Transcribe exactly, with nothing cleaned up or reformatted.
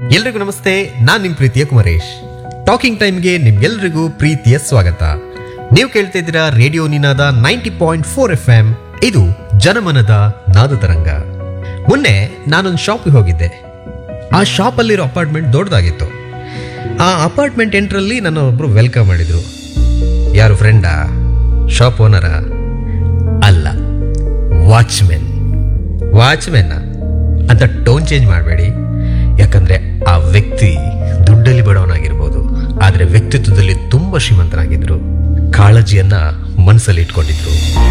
ಎಲ್ರಿಗೂ ನಮಸ್ತೆ, ನಾನ್ ನಿಮ್ ಪ್ರೀತಿಯ ಕುಮರೇಶ್. ಟಾಕಿಂಗ್ ಟೈಮ್ಗೆ ನಿಮ್ಗೆಲ್ರಿಗೂ ಪ್ರೀತಿಯ ಸ್ವಾಗತ. ನೀವು ಕೇಳ್ತಾ ಇದ್ದೀರಾ ರೇಡಿಯೋ ನಿನಾದ ninety point four F M. ಇದು ಜನಮನದ ನಾದ ತರಂಗ. ಮೊನ್ನೆ ನಾನೊಂದು ಶಾಪಿಗೆ ಹೋಗಿದ್ದೆ. ಆ ಶಾಪಲ್ಲಿರೋ ಅಪಾರ್ಟ್ಮೆಂಟ್ ದೊಡ್ಡದಾಗಿತ್ತು. ಆ ಅಪಾರ್ಟ್ಮೆಂಟ್ ಎಂಟ್ರಲ್ಲಿ ನನ್ನ ಒಬ್ರು ವೆಲ್ಕಮ್ ಮಾಡಿದ್ರು. ಯಾರು, ಫ್ರೆಂಡಾ, ಶಾಪ್ ಓನರಾ? ಅಲ್ಲ, ವಾಚ್ಮೆನ್. ವಾಚ್ಮೆನ್ನ ಅಂತ ಟೋನ್ ಚೇಂಜ್ ಮಾಡಬೇಡಿ. ಯಾಕಂದ್ರೆ ಆ ವ್ಯಕ್ತಿ ದುಡ್ಡಲ್ಲಿ ಬಡವನಾಗಿರ್ಬೋದು, ಆದ್ರೆ ವ್ಯಕ್ತಿತ್ವದಲ್ಲಿ ತುಂಬಾ ಶ್ರೀಮಂತನಾಗಿದ್ರು. ಕಾಳಜಿಯನ್ನ ಮನಸ್ಸಲ್ಲಿ ಇಟ್ಕೊಂಡಿದ್ರು.